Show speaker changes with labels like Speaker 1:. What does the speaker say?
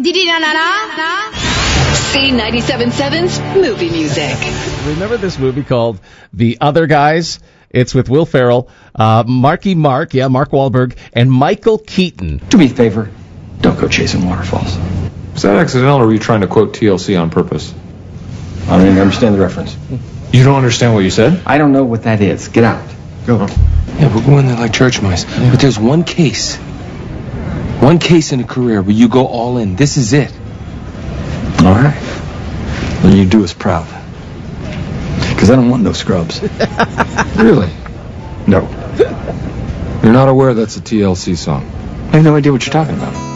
Speaker 1: C97.7's Movie Music.
Speaker 2: Remember this movie called The Other Guys? It's with Will Ferrell, Mark Wahlberg, and Michael Keaton.
Speaker 3: Do me a favor, don't go chasing waterfalls.
Speaker 4: Was that accidental, or were you trying to quote TLC on purpose?
Speaker 3: I don't even understand the reference.
Speaker 4: You don't understand what you said?
Speaker 3: I don't know what that is. Get out. Go.
Speaker 5: Yeah, we're going there like church mice. But there's one case in a career where you go all in. This is it.
Speaker 3: All right. Then you do us proud. Because I don't want no scrubs.
Speaker 4: Really?
Speaker 3: No.
Speaker 4: You're not aware that's a TLC song?
Speaker 3: I have no idea what you're talking about.